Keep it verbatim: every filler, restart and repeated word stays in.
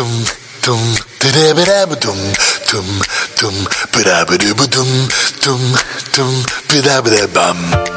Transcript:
トゥントゥンテレベラブドゥントゥントゥンブラブルブドゥントゥントゥンブラブラバン